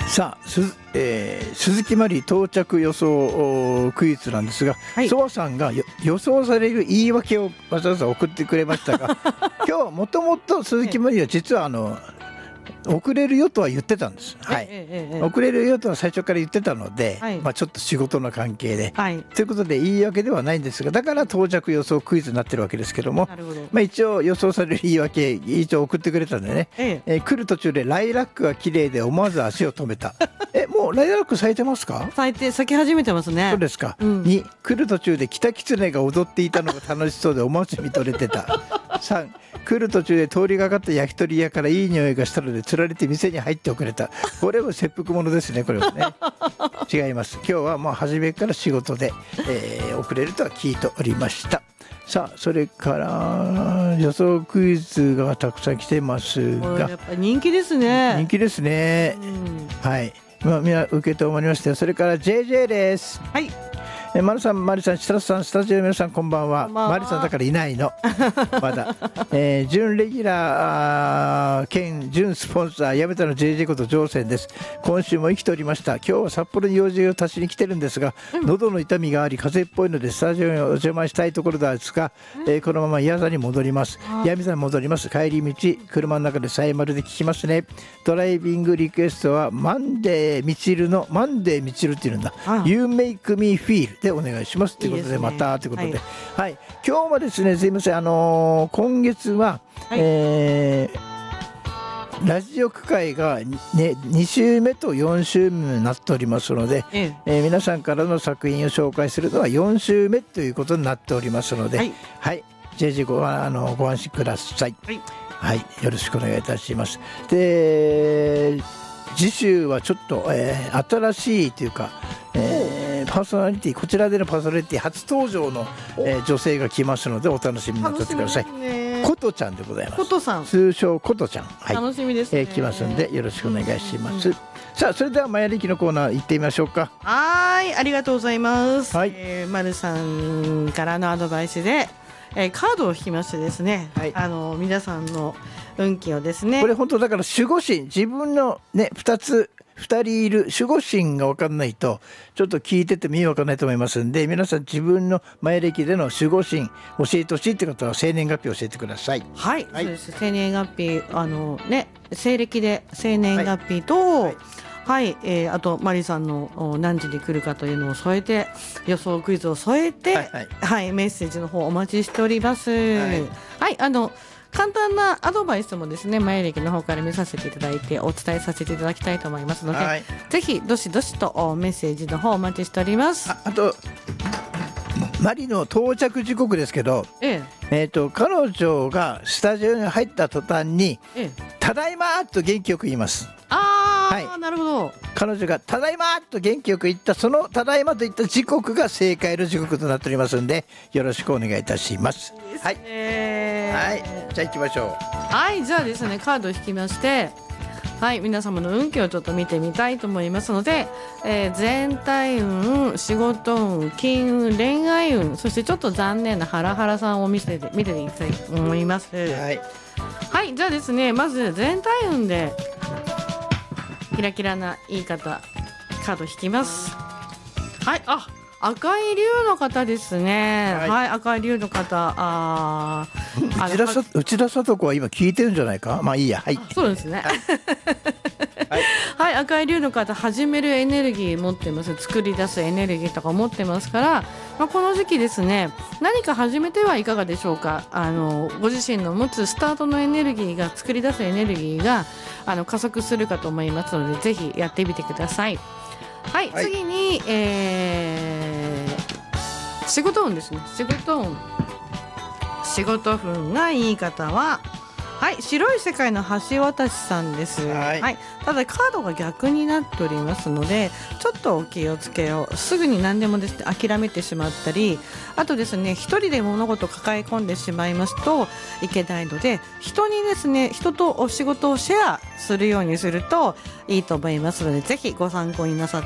さあ、鈴木まり到着予想クイズなんですが、ソワさんが予想される言い訳をわざわざ送ってくれましたが今日もともと鈴木まりは実は遅れるよとは言ってたんです、はい、遅れるよとは最初から言ってたので、ちょっと仕事の関係で、ということで言い訳ではないんですが、だから到着予想クイズになってるわけですけども、一応予想される言い訳一応送ってくれたんでね、来る途中でライラックが綺麗で思わず足を止めたもうライラック咲いてますか？ 咲き始めてますね。 そうですか。2、来る途中でキタキツネが踊っていたのが楽しそうで思わず見とれてた。3、来る途中で通りがかった焼き鳥屋からいい匂いがしたので釣られて店に入っておくれた。これも切腹者ですね、これはね。違います。今日はもう初めから仕事で、遅れるとは聞いておりました。さあ、それから予想クイズがたくさん来てますが、 やっぱ人気ですね。 人気ですね、はい。みんな受け止まりましたよ。それから JJ です。 はい。 マリさん、設楽さん、スタジオの皆さん、こんばんは。マリさんだからいないのまだ、準レギュラー兼準スポンサーやめたの JJ こと上仙です。今週も生きておりました。今日は札幌に用事を足しに来てるんですが、喉の痛みがあり風邪っぽいのでスタジオにお邪魔したいところですが、このまま矢座に戻ります。矢座に戻ります。帰り道車の中でサイマルで聞きますね。ドライビングリクエストはマンデーみちるのマンデーみちるっていうんだ、You make me feelでお願いしますということで、またということで、はい、今日はですね、すいません、今月は、ラジオ区会が、2週目と4週目になっておりますので、皆さんからの作品を紹介するのは4週目ということになっておりますので、はい、ぜひご安心ください。はい、よろしくお願いいたします。で、次週はちょっと、新しいというか、パーソナリティ、こちらでのパーソナリティ初登場の、女性が来ますのでお楽しみになっておいてください。ことちゃんでございます。 ことさん、 通称ことちゃん、 楽しみですね。 来ますのでよろしくお願いします。さあ、それではマヤ歴のコーナー行ってみましょうか。 はい、ありがとうございます。まるさんからのアドバイスで、カードを引きましてですね、皆さんの運気をですね、 これ本当だから守護神、自分のね2人いる守護神が分かんないとちょっと聞いてても意味分かんないと思いますんで、皆さん自分の前歴での守護神教えてほしいという方は生年月日を教えてください。 はい、そうです。生年月日西暦で生年月日と、あとマリさんの何時に来るかというのを添えて、予想クイズを添えて、メッセージの方お待ちしております。簡単なアドバイスもですね、前歴の方から見させていただいてお伝えさせていただきたいと思いますので、ぜひどしどしとメッセージの方お待ちしております。 あとマリの到着時刻ですけど、彼女がスタジオに入った途端に、ただいまと元気よく言います。 なるほど。 彼女がただいまと元気よく言った、そのただいまと言った時刻が正解の時刻となっておりますので、よろしくお願いいたします。じゃあ行きましょう。じゃあですね、カードを引きまして、皆様の運気をちょっと見てみたいと思いますので、全体運、仕事運、金運、恋愛運、そしてちょっと残念なハラハラさんを見ていきたいと思います。じゃあですね、まず全体運でキラキラな言い方カード引きます。赤い竜の方ですね。赤い竜の方、 内田聡子は今聞いてるんじゃないか。まあいいや。 そうですね。赤い竜の方、始めるエネルギー持ってます。作り出すエネルギーとか持ってますから、この時期ですね、何か始めてはいかがでしょうか。ご自身の持つスタートのエネルギーが、作り出すエネルギーが加速するかと思いますので、ぜひやってみてください。次に、仕事運ですね。仕事運がいい方は、白い世界の橋渡さんです。ただカードが逆になっておりますので、ちょっとお気をつけを。すぐに何でもですね、諦めてしまったり、あとですね、一人で物事を抱え込んでしまいますといけないので、人とお仕事をシェアするようにするといいと思いますので、ぜひご参考になさっ